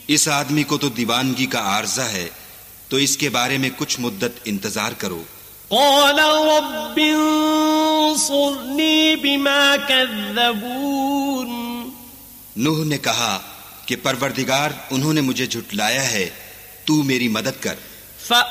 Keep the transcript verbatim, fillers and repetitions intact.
इस आदमी को तो दीवानगी का आर्जा है, तो इसके बारे में कुछ मुद्दत इंतजार करो। क़ाल रब्बि अंसुरनी बिमा कज़्ज़बून। नूह ने कहा कि परवरदिगार, उन्होंने मुझे झुटलाया है, तू मेरी मदद कर।